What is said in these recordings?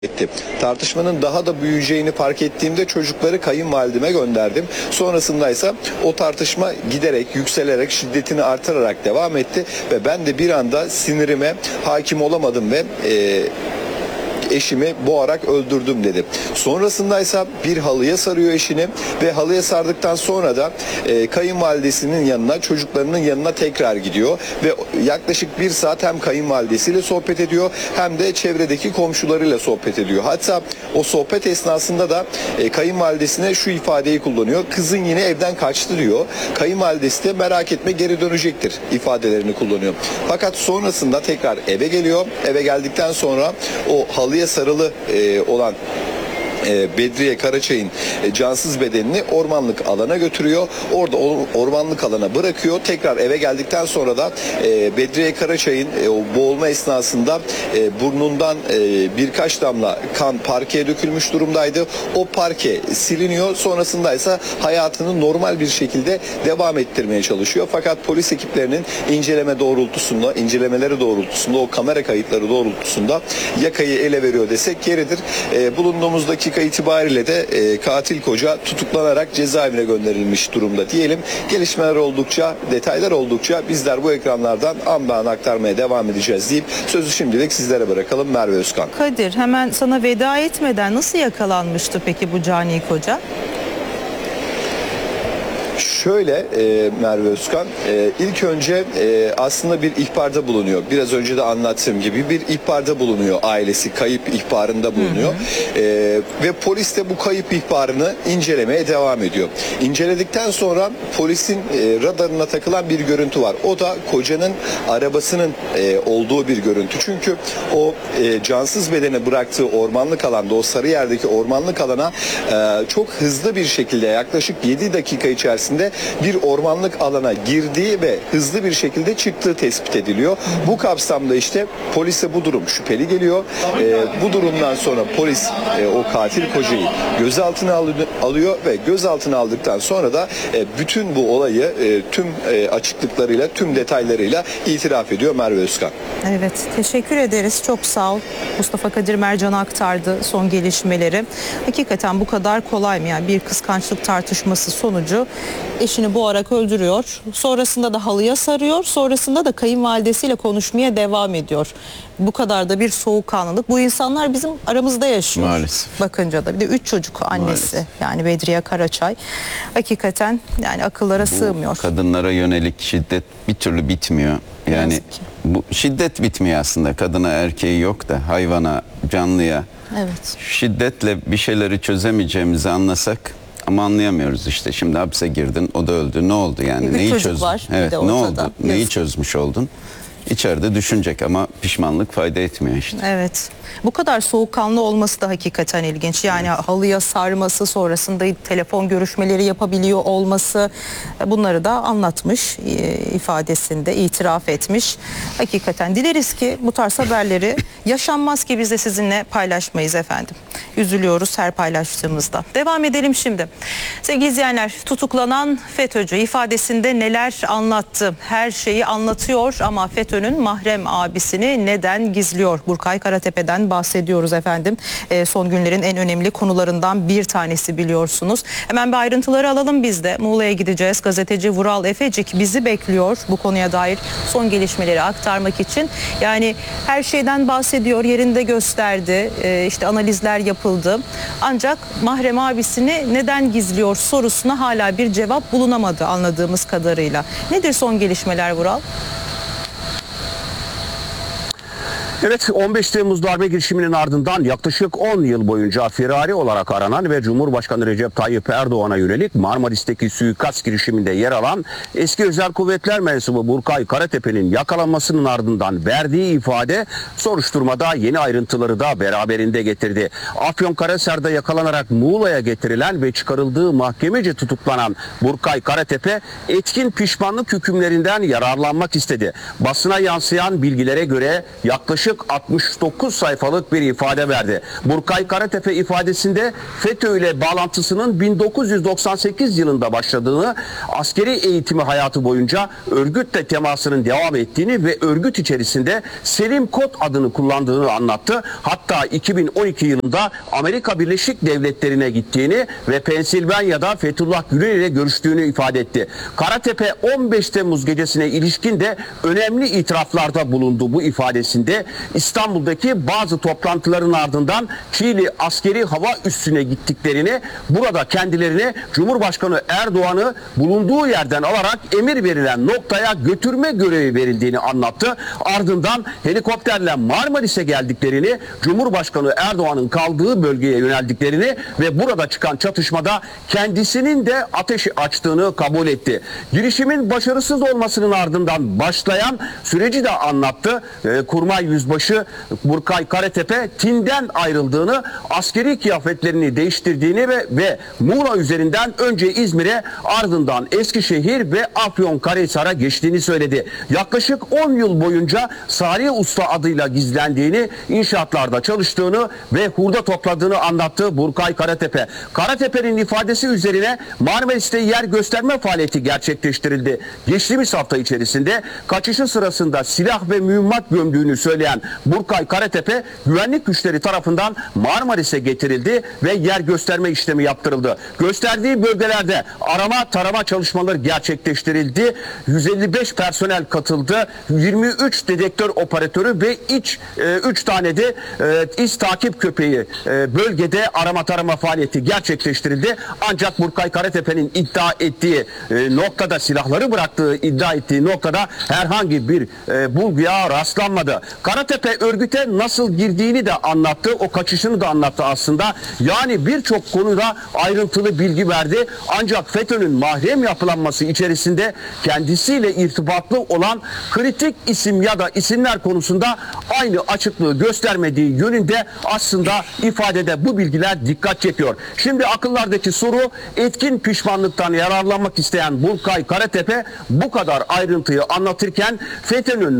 etti. Tartışmanın daha da büyüyeceğini fark ettiğimde çocukları kayınvalideme gönderdim. Sonrasında ise o tartışma giderek, yükselerek, şiddetini artırarak devam etti ve ben de bir anda sinirime hakim olamadım ve eşimi boğarak öldürdüm dedi. Sonrasında ise bir halıya sarıyor eşini ve halıya sardıktan sonra da kayınvalidesinin yanına, çocuklarının yanına tekrar gidiyor ve yaklaşık bir saat hem kayınvalidesiyle sohbet ediyor hem de çevredeki komşularıyla sohbet ediyor. Hatta o sohbet esnasında da kayınvalidesine şu ifadeyi kullanıyor. Kızın yine evden kaçtı diyor. Kayınvalidesi de merak etme geri dönecektir ifadelerini kullanıyor. Fakat sonrasında tekrar eve geliyor. Eve geldikten sonra o halıya sarılı olan Bedriye Karaçay'ın cansız bedenini ormanlık alana götürüyor. Orada ormanlık alana bırakıyor. Tekrar eve geldikten sonra da Bedriye Karaçay'ın o boğulma esnasında burnundan birkaç damla kan parkeye dökülmüş durumdaydı. O parke siliniyor. Sonrasında ise hayatını normal bir şekilde devam ettirmeye çalışıyor. Fakat polis ekiplerinin incelemeleri doğrultusunda o kamera kayıtları doğrultusunda yakayı ele veriyor desek yeridir. Bulunduğumuz dakika itibariyle de katil koca tutuklanarak cezaevine gönderilmiş durumda diyelim. Gelişmeler oldukça, detaylar oldukça bizler bu ekranlardan an be an aktarmaya devam edeceğiz deyip sözü şimdilik sizlere bırakalım. Merve Özkan. Kadir, hemen sana veda etmeden nasıl yakalanmıştı peki bu cani koca? Şöyle Merve Özkan, ilk önce aslında bir ihbarda bulunuyor. Biraz önce de anlattığım gibi bir ihbarda bulunuyor ailesi, kayıp ihbarında bulunuyor. Ve polis de bu kayıp ihbarını incelemeye devam ediyor. İnceledikten sonra polisin radarına takılan bir görüntü var. O da kocanın arabasının olduğu bir görüntü. Çünkü o cansız bedeni bıraktığı ormanlık alanda, o Sarıyer'deki ormanlık alana çok hızlı bir şekilde yaklaşık 7 dakika içerisinde bir ormanlık alana girdiği ve hızlı bir şekilde çıktığı tespit ediliyor. Bu kapsamda işte polise bu durum şüpheli geliyor. Bu durumdan sonra polis o katil kocayı gözaltına alıyor ve gözaltına aldıktan sonra da bütün bu olayı tüm açıklıklarıyla, tüm detaylarıyla itiraf ediyor Merve Özkan. Evet, teşekkür ederiz. Çok sağ ol. Mustafa Kadir Mercan aktardı son gelişmeleri. Hakikaten bu kadar kolay mı? Yani bir kıskançlık tartışması sonucu eşini boğarak öldürüyor. Sonrasında da halıya sarıyor. Sonrasında da kayınvalidesiyle konuşmaya devam ediyor. Bu kadar da bir soğukkanlılık. Bu insanlar bizim aramızda yaşıyor. Maalesef. Bakınca da bir de 3 çocuk annesi. Maalesef. Yani Bedriye Karaçay. Hakikaten yani akıllara sığmıyor. Kadınlara yönelik şiddet bir türlü bitmiyor. Yani bu şiddet bitmiyor aslında. Kadına erkeği yok da hayvana, canlıya. Evet. Şiddetle bir şeyleri çözemeyeceğimizi anlasak ama anlayamıyoruz işte. Şimdi hapse girdin, o da öldü. Ne oldu yani? Neyi çözdün? Var, evet, ne oldu? Neyi çözmüş oldun? İçeride düşünecek ama pişmanlık fayda etmiyor işte. Evet. Bu kadar soğukkanlı olması da hakikaten ilginç. Yani halıya sarması, sonrasında telefon görüşmeleri yapabiliyor olması, bunları da anlatmış, ifadesinde itiraf etmiş. Hakikaten dileriz ki bu tarz haberleri yaşanmaz ki biz de sizinle paylaşmayız efendim. Üzülüyoruz her paylaştığımızda. Devam edelim şimdi. Sevgili izleyenler, tutuklanan FETÖ'cü ifadesinde neler anlattı? Her şeyi anlatıyor ama FETÖ'nün mahrem abisini neden gizliyor? Burkay Karatepe'den bahsediyoruz efendim. Son günlerin en önemli konularından bir tanesi biliyorsunuz. Hemen bir ayrıntıları alalım biz de. Muğla'ya gideceğiz. Gazeteci Vural Efecik bizi bekliyor bu konuya dair son gelişmeleri aktarmak için. Yani her şeyden bahsediyor, yerinde gösterdi. İşte analizler yapıldı. Ancak mahrem abisini neden gizliyor sorusuna hala bir cevap bulunamadı anladığımız kadarıyla. Nedir son gelişmeler Vural? Evet, 15 Temmuz darbe girişiminin ardından yaklaşık 10 yıl boyunca firari olarak aranan ve Cumhurbaşkanı Recep Tayyip Erdoğan'a yönelik Marmaris'teki suikast girişiminde yer alan eski Özel Kuvvetler mensubu Burkay Karatepe'nin yakalanmasının ardından verdiği ifade soruşturmada yeni ayrıntıları da beraberinde getirdi. Afyonkarahisar'da yakalanarak Muğla'ya getirilen ve çıkarıldığı mahkemece tutuklanan Burkay Karatepe etkin pişmanlık hükümlerinden yararlanmak istedi. Basına yansıyan bilgilere göre yaklaşık yaklaşık 69 sayfalık bir ifade verdi. Burkay Karatepe ifadesinde FETÖ ile bağlantısının 1998 yılında başladığını, askeri eğitimi hayatı boyunca örgütle temasının devam ettiğini ve örgüt içerisinde Selim Kod adını kullandığını anlattı. Hatta 2012 yılında Amerika Birleşik Devletleri'ne gittiğini ve Pensilvanya'da Fethullah Gülen ile görüştüğünü ifade etti. Karatepe 15 Temmuz gecesine ilişkin de önemli itiraflarda bulundu bu ifadesinde. İstanbul'daki bazı toplantıların ardından Çiğli askeri hava üssüne gittiklerini, burada kendilerine Cumhurbaşkanı Erdoğan'ı bulunduğu yerden alarak emir verilen noktaya götürme görevi verildiğini anlattı. Ardından helikopterle Marmaris'e geldiklerini, Cumhurbaşkanı Erdoğan'ın kaldığı bölgeye yöneldiklerini ve burada çıkan çatışmada kendisinin de ateşi açtığını kabul etti. Girişimin başarısız olmasının ardından başlayan süreci de anlattı. Kurmay Yüzbaşı Burkay Karatepe TİN'den ayrıldığını, askeri kıyafetlerini değiştirdiğini ve Muğla üzerinden önce İzmir'e, ardından Eskişehir ve Afyonkarahisar'a geçtiğini söyledi. Yaklaşık 10 yıl boyunca Salih Usta adıyla gizlendiğini, inşaatlarda çalıştığını ve hurda topladığını anlattı Burkay Karatepe. Karatepe'nin ifadesi üzerine Marmaris'te yer gösterme faaliyeti gerçekleştirildi. Geçtiğimiz hafta içerisinde kaçışı sırasında silah ve mühimmat gömdüğünü söyleyen Burkay Karatepe, güvenlik güçleri tarafından Marmaris'e getirildi ve yer gösterme işlemi yaptırıldı. Gösterdiği bölgelerde arama tarama çalışmaları gerçekleştirildi. 155 personel katıldı. 23 dedektör operatörü ve 3 tane de iz takip köpeği bölgede arama tarama faaliyeti gerçekleştirildi. Ancak Burkay Karatepe'nin iddia ettiği noktada, silahları bıraktığı iddia ettiği noktada herhangi bir bulguya rastlanmadı. Karatepe örgüte nasıl girdiğini de anlattı. O kaçışını da anlattı aslında. Yani birçok konuda ayrıntılı bilgi verdi. Ancak FETÖ'nün mahrem yapılanması içerisinde kendisiyle irtibatlı olan kritik isim ya da isimler konusunda aynı açıklığı göstermediği yönünde aslında ifadede bu bilgiler dikkat çekiyor. Şimdi akıllardaki soru, etkin pişmanlıktan yararlanmak isteyen Burkay Karatepe bu kadar ayrıntıyı anlatırken FETÖ'nün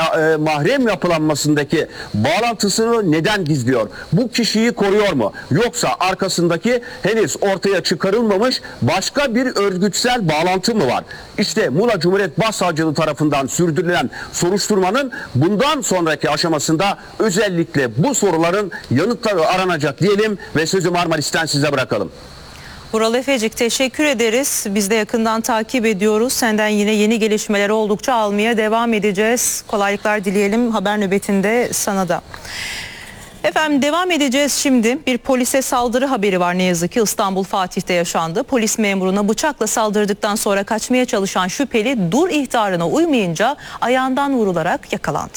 mahrem yapılanmasındaki bağlantısını neden gizliyor? Bu kişiyi koruyor mu? Yoksa arkasındaki henüz ortaya çıkarılmamış başka bir örgütsel bağlantı mı var? İşte Muğla Cumhuriyet Başsavcılığı tarafından sürdürülen soruşturmanın bundan sonraki aşamasında özellikle bu soruların yanıtları aranacak diyelim ve sözü Marmaris'ten size bırakalım. Vural Efecik, teşekkür ederiz. Biz de yakından takip ediyoruz. Senden yine yeni gelişmeleri oldukça almaya devam edeceğiz. Kolaylıklar dileyelim haber nöbetinde sana da. Efendim devam edeceğiz şimdi. Bir polise saldırı haberi var ne yazık ki, İstanbul Fatih'te yaşandı. Polis memuruna bıçakla saldırdıktan sonra kaçmaya çalışan şüpheli dur ihtarına uymayınca ayağından vurularak yakalandı.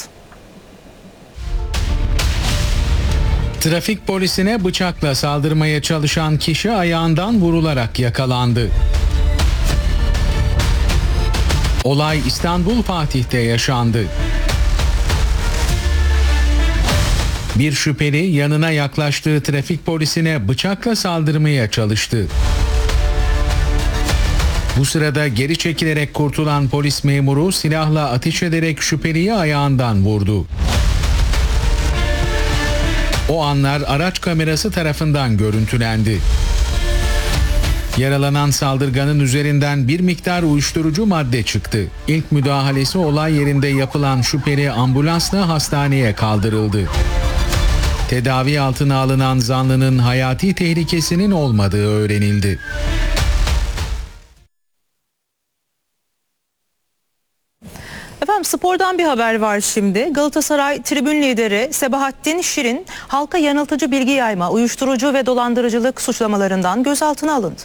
Trafik polisine bıçakla saldırmaya çalışan kişi ayağından vurularak yakalandı. Olay İstanbul Fatih'te yaşandı. Bir şüpheli yanına yaklaştığı trafik polisine bıçakla saldırmaya çalıştı. Bu sırada geri çekilerek kurtulan polis memuru silahla ateş ederek şüpheliyi ayağından vurdu. O anlar araç kamerası tarafından görüntülendi. Yaralanan saldırganın üzerinden bir miktar uyuşturucu madde çıktı. İlk müdahalesi olay yerinde yapılan şüpheli ambulansla hastaneye kaldırıldı. Tedavi altına alınan zanlının hayati tehlikesinin olmadığı öğrenildi. Efendim spordan bir haber var şimdi. Galatasaray tribün lideri Sebahattin Şirin halka yanıltıcı bilgi yayma, uyuşturucu ve dolandırıcılık suçlamalarından gözaltına alındı.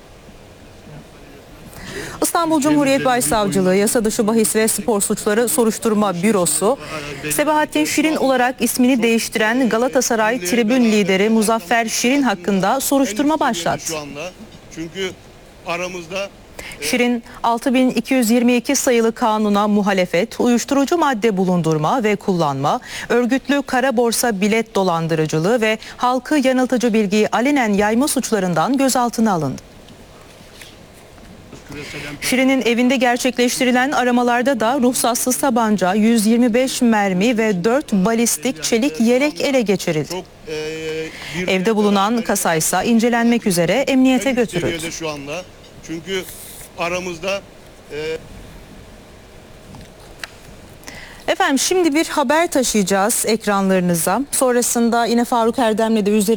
İstanbul Cumhuriyet Başsavcılığı Yasa Dışı Bahis ve Spor Suçları Soruşturma Bürosu, Sebahattin Şirin olarak ismini değiştiren Galatasaray tribün lideri Muzaffer Şirin hakkında soruşturma başlattı. Çünkü aramızda Şirin 6222 sayılı kanuna muhalefet, uyuşturucu madde bulundurma ve kullanma, örgütlü kara borsa bilet dolandırıcılığı ve halkı yanıltıcı bilgiyi alenen yayma suçlarından gözaltına alındı. Şirin'in evinde gerçekleştirilen aramalarda da ruhsatsız tabanca, 125 mermi ve 4 balistik çelik yelek ele geçirildi. Evde bulunan kasaysa incelenmek üzere emniyete götürüldü. Seviyede şu anda. Çünkü aramızda Efendim şimdi bir haber taşıyacağız ekranlarınıza. Sonrasında yine Faruk Erdem'le de üzerine